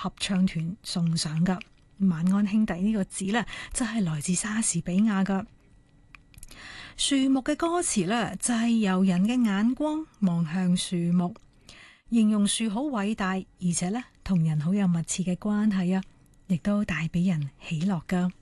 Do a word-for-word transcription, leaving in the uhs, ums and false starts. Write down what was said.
合唱團送上噶。晚安兄弟呢個字呢，就係來自莎士比亞噶。樹木嘅歌詞呢，就係由人嘅眼光望向樹木，形容樹好偉大，而且呢同人好有密切嘅關係啊，亦都帶俾人喜樂噶。